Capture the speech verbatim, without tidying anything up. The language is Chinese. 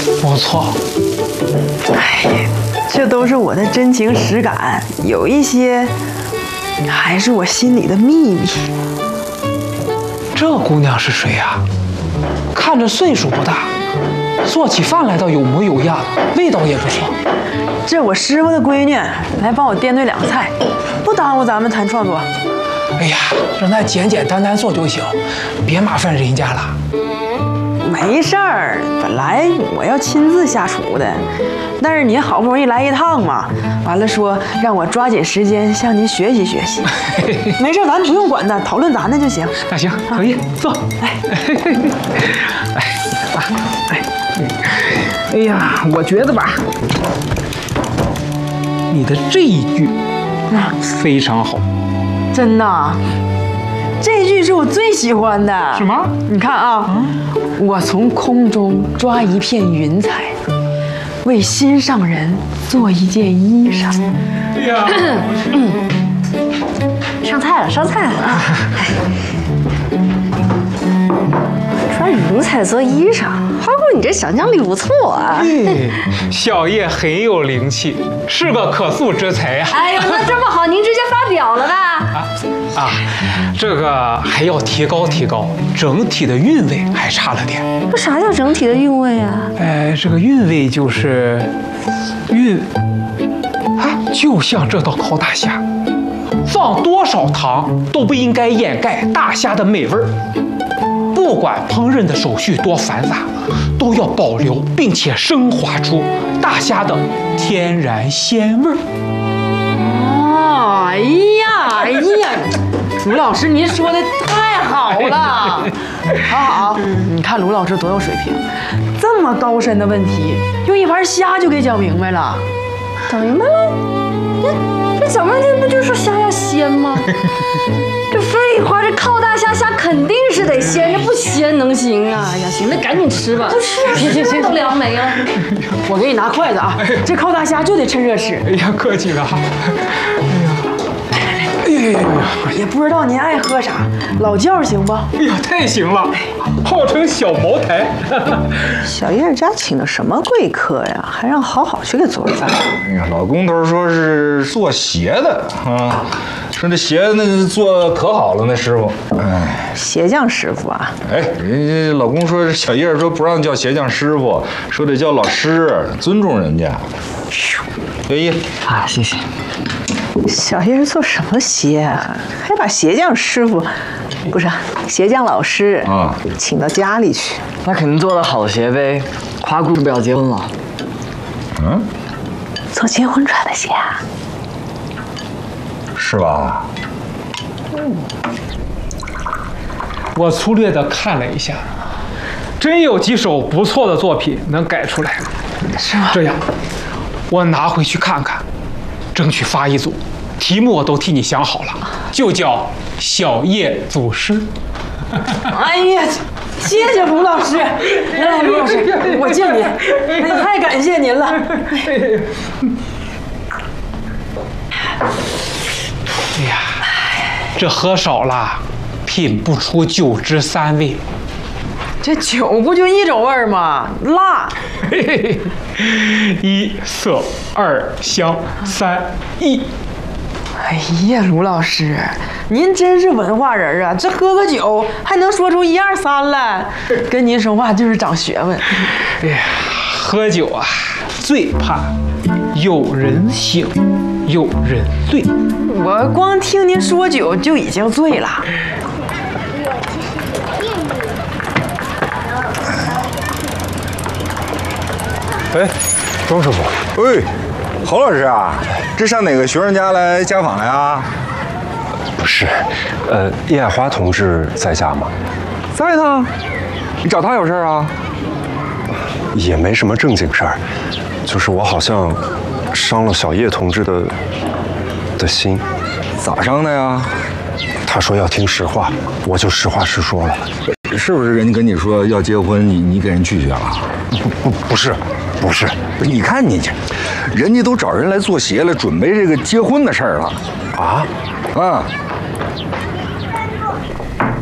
不错。 哎，这都是我的真情实感，有一些还是我心里的秘密。 这姑娘是谁呀？看着岁数不大，做起饭来倒有模有样，味道也不错。 这我师傅的闺女，来帮我掂对两个菜，不耽误咱们谈创作。 哎呀，让她简简单单做就行，别麻烦人家了。 没事儿，本来我要亲自下厨的，但是您好不容易来一趟嘛，完了说让我抓紧时间向您学习学习。没事，咱不用管他，讨论咱的就行。 那行，可以坐。 来， 哎，啊，哎，哎呀，我觉得吧，你的这一句啊非常好。 真的，这句是我最喜欢的。 是吗？ 你看啊，嗯、我从空中抓一片云彩，为心上人做一件衣裳。 哎呀， 上菜了，上菜了啊！抓云彩做衣裳，花姑你这想象力不错啊！ 哎，小叶很有灵气，是个可塑之才呀、啊。 哎呦，那这么好，您直接发表了吧？ 啊啊，这个还要提高提高，整体的韵味还差了点。 这啥叫整体的韵味啊？ 哎，这个韵味就是韵啊，就像这道烤大虾，放多少糖都不应该掩盖大虾的美味儿。不管烹饪的手续多繁杂，都要保留并且升华出大虾的天然鲜味儿。 哦，哎呀，哎呀，卢老师您说的太好了，好好，你看卢老师多有水平，这么高深的问题，用一盘虾就给讲明白了。 讲明白了？这这讲半天不就是说虾要鲜吗？这废话，这靠大虾虾肯定是得鲜，这不鲜能行啊？哎呀，行，那赶紧吃吧。不吃，行行行，都凉没了。 我给你拿筷子啊，这靠大虾就得趁热吃。 哎呀，客气了哈。哎呀，哎呀呀呀！ 也不知道您爱喝啥，老窖行不？ 哎呀，太行了，号称小茅台。 小叶家请的什么贵客呀？还让好好去给做饭。 哎呀，老工头说是做鞋的啊，说这鞋那个做可好了，那师傅。哎， 鞋匠师傅啊？ 哎，人家老公说小叶说不让叫鞋匠师傅，说得叫老师，尊重人家。愿意啊，谢谢。 小叶是做什么鞋啊？还把鞋匠师傅，不是鞋匠老师啊，请到家里去？ 那肯定做的好鞋呗。花姑不要结婚了。 嗯， 做结婚穿的鞋啊？ 是吧？ 嗯。我粗略的看了一下，真有几首不错的作品能改出来。 是吗？ 这样，我拿回去看看，争取发一组。题目我都替你想好了，就叫小叶祖师。 哎呀，谢谢卢老师，来，卢老师，我敬您，哎，太感谢您了。 哎呀，这喝少了，品不出酒之三味。 这酒不就一种味儿吗？辣。 嘿嘿嘿，一色，二香，三意。 哎呀，卢老师，您真是文化人啊！这喝个酒还能说出一二三来，跟您说话就是长学问。 哎呀，喝酒啊，最怕有人醒，有人醉。 我光听您说酒就已经醉了。 哎，庄师傅，哎，侯老师啊，这上哪个学生家来家访来啊？ 不是，呃，叶爱华同志在家吗？ 在呢，你找他有事啊？ 也没什么正经事儿，就是我好像伤了小叶同志的的心。 咋伤的呀？ 他说要听实话，我就实话实说了。 是不是人家跟你说要结婚，你你给人拒绝了？ 不不不是，不是。 你看你这，人家都找人来做鞋了，准备这个结婚的事儿了。 啊？ 啊！